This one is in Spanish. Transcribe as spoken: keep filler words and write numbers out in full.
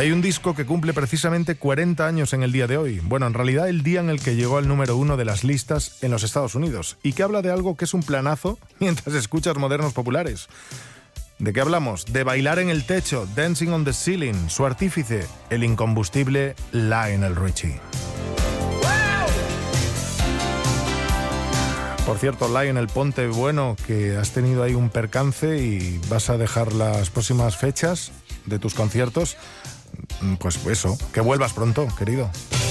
Hay un disco que cumple precisamente cuarenta años en el día de hoy. Bueno, en realidad el día en el que llegó al número uno de las listas en los Estados Unidos. Y que habla de algo que es un planazo mientras escuchas modernos populares. ¿De qué hablamos? De bailar en el techo, Dancing on the Ceiling. Su artífice, el incombustible Lionel Richie. Por cierto, Lionel, ponte bueno, que has tenido ahí un percance y vas a dejar las próximas fechas de tus conciertos. Pues eso, que vuelvas pronto, querido.